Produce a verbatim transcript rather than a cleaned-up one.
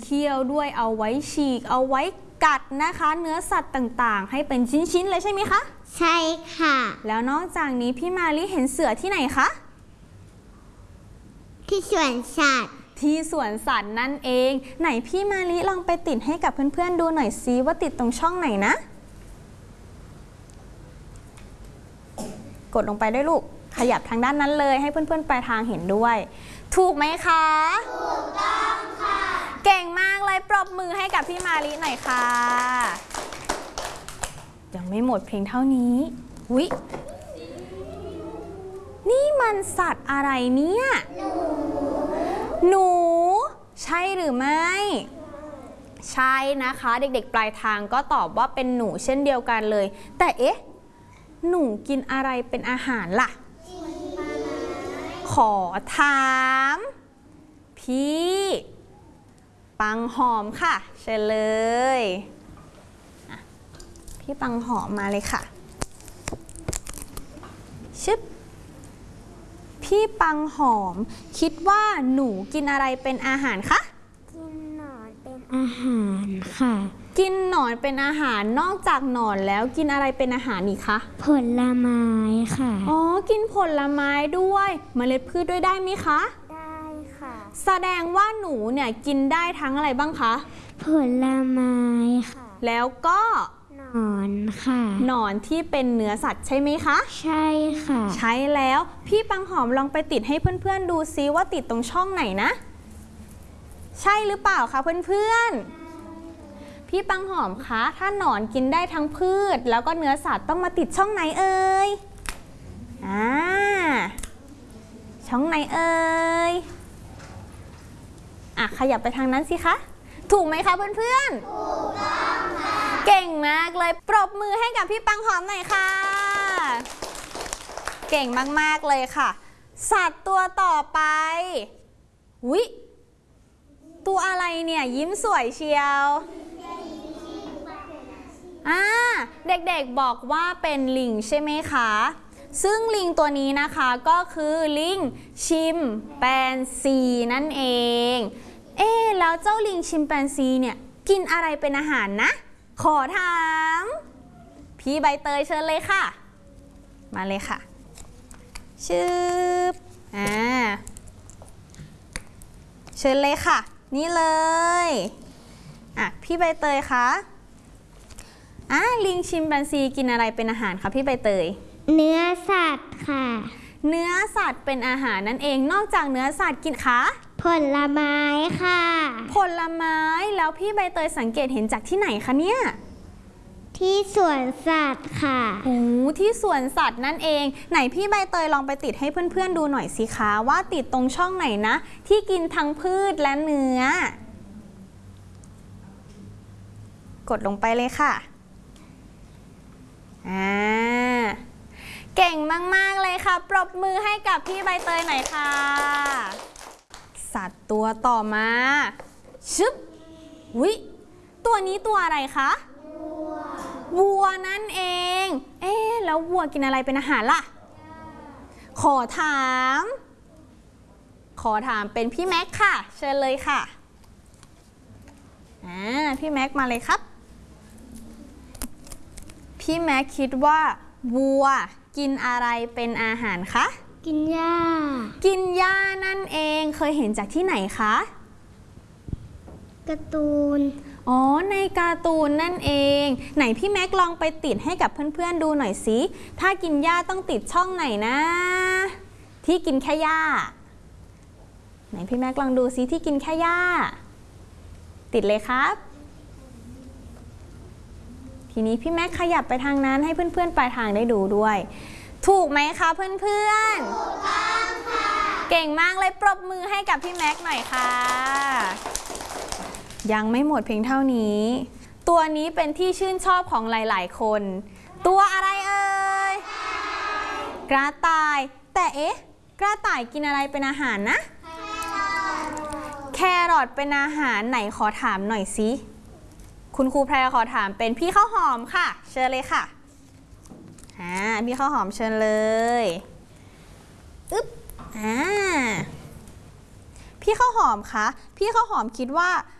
เขี้ยวด้วยเอาไว้ฉีกเอาไว้กัดนะคะเนื้อสัตว์ต่างๆให้เป็นชิ้นๆเลยใช่ไหมคะใช่ค่ะแล้วนอกจากนี้พี่มาลิเห็นเสือที่ไหนคะที่สวนสัตว์ที่สวนสัตว์นั่นเองไหนพี่มาลิลองไปติดให้กับเพื่อนๆดูหน่อยซิว่าติดตรงช่องไหนนะกดลงไปได้ลูกขยับทางด้านนั้นเลยให้เพื่อนๆปลายทางเห็นด้วยถูกไหมคะถูกต้องค่ะเก่งมากเลยปรบมือให้กับพี่มาลิหน่อยค่ะยังไม่หมดเพียงเท่านี้อุ๊ยนี่มันสัตว์อะไรเนี่ยหนูใช่หรือไม่ใช่นะคะเด็กๆปลายทางก็ตอบว่าเป็นหนูเช่นเดียวกันเลยแต่เอ๊ะหนูกินอะไรเป็นอาหารล่ะขอถามพี่ปังหอมค่ะเชิญเลยพี่ปังหอมมาเลยค่ะชึบพี่ปังหอมคิดว่าหนูกินอะไรเป็นอาหารคะกินหนอนเป็นอาหารค่ะกินหนอนเป็นอาหารนอกจากหนอนแล้วกินอะไรเป็นอาหารอีกคะผลไม้ค่ะอ๋อกินผลไม้ด้วยเมล็ดพืชด้วยได้ไหมคะได้ค่ะแสดงว่าหนูเนี่ยกินได้ทั้งอะไรบ้างคะผลไม้ค่ะแล้วก็หนอนค่ะหนอนที่เป็นเนื้อสัตว์ใช่ไหมคะใช่ค่ะใช่แล้วพี่ปังหอมลองไปติดให้เพื่อนๆดูซิว่าติดตรงช่องไหนนะใช่หรือเปล่าคะเพื่อนๆพี่ปังหอมคะถ้าหนอนกินได้ทั้งพืชแล้วก็เนื้อสัตว์ต้องมาติดช่องไหนเอ่ยอ่าช่องไหนเอ่ยอ่ะขยับไปทางนั้นสิคะถูกไหมคะเพื่อนๆถูกต้องค่ะเก่งมากเลยปรบมือให้กับพี่ปังหอมหน่อยค่ะเก่งมากๆเลยค่ะสัตว์ตัวต่อไปอุ๊ยตัวอะไรเนี่ยยิ้มสวยเชียวอ่าเด็กๆบอกว่าเป็นลิงใช่ไหมคะซึ่งลิงตัวนี้นะคะก็คือลิงชิมแปนซีนั่นเองเอ๊ะแล้วเจ้าลิงชิมแปนซีเนี่ยกินอะไรเป็นอาหารนะขอถามพี่ใบเตยเชิญเลยค่ะมาเลยค่ะชืบอ่าเชิญเลยค่ะนี่เลยอ่ะพี่ใบเตยคะอ่ะลิงชิมแปนซีกินอะไรเป็นอาหารคะพี่ใบเตยเนื้อสัตว์ค่ะเนื้อสัตว์เป็นอาหารนั่นเองนอกจากเนื้อสัตว์กินคะผลไม้ค่ะผลไม้แล้วพี่ใบเตยสังเกตเห็นจากที่ไหนคะเนี่ยที่สวนสัตว์ค่ะโอ้ที่สวนสัตว์นั่นเองไหนพี่ใบเตยลองไปติดให้เพื่อนๆดูหน่อยสิคะว่าติดตรงช่องไหนนะที่กินทั้งพืชและเนื้อกดลงไปเลยค่ะอ่าเก่งมากๆเลยค่ะปรบมือให้กับพี่ใบเตยหน่อยค่ะสัตว์ตัวต่อมาชึบวิตัวนี้ตัวอะไรคะวัวนั่นเองเอ๊ะแล้ววัวกินอะไรเป็นอาหารล่ะขอถามขอถามเป็นพี่แม็กค่ะเชิญเลยค่ะอ่าพี่แม็กมาเลยครับพี่แม็กคิดว่าวัวกินอะไรเป็นอาหารคะกินหญ้ากินหญ้านั่นเองเคยเห็นจากที่ไหนคะการ์ตูนอ๋อในการ์ตูนนั่นเองไหนพี่แม็กลองไปติดให้กับเพื่อนๆดูหน่อยสิถ้ากินหญ้าต้องติดช่องไหนนะที่กินแค่หญ้าไหนพี่แม็กลองดูซิที่กินแค่หญ้าติดเลยครับทีนี้พี่แม็กขยับไปทางนั้นให้เพื่อนๆปลายทางได้ดูด้วยถูกไหมคะเพื่อนๆถูกต้องค่ะเก่งมากเลยปรบมือให้กับพี่แม็กหน่อยค่ะยังไม่หมดเพียงเท่านี้ตัวนี้เป็นที่ชื่นชอบของหลายๆคนตัวอะไรเอ่ยกระต่ายแต่เอ๊ะกระต่ายกินอะไรเป็นอาหารนะแครอทเป็นอาหารไหนขอถามหน่อยสิคุณครูแพรขอถามเป็นพี่ข้าวหอมค่ะเชิญเลยค่ะอ่าพี่ข้าวหอมเชิญเลยอึ๊บอ่าพี่ข้าวหอมคะพี่ข้าวหอมคิดว่า